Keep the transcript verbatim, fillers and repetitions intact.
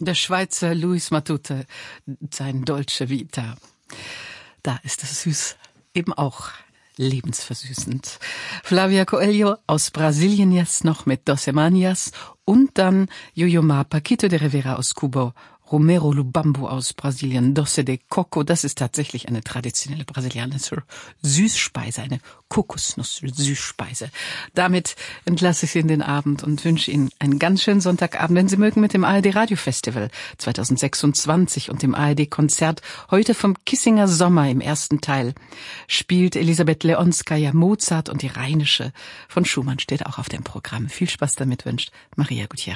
Der Schweizer Louis Matute, sein Dolce Vita. Da ist es süß, eben auch lebensversüßend. Flavia Coelho aus Brasilien jetzt noch mit Doce Manias und dann Yo-Yo Paquito de Rivera aus Kuba, Romero Lubambo aus Brasilien, Doce de Coco, das ist tatsächlich eine traditionelle brasilianische Süßspeise, eine Kokosnuss-Süßspeise. Damit entlasse ich Sie in den Abend und wünsche Ihnen einen ganz schönen Sonntagabend, wenn Sie mögen, mit dem A R D Radio Festival zwanzig sechsundzwanzig und dem A R D Konzert heute vom Kissinger Sommer im ersten Teil. Spielt Elisabeth Leonskaya Mozart und die Rheinische von Schumann steht auch auf dem Programm. Viel Spaß damit wünscht Maria Gutierrez.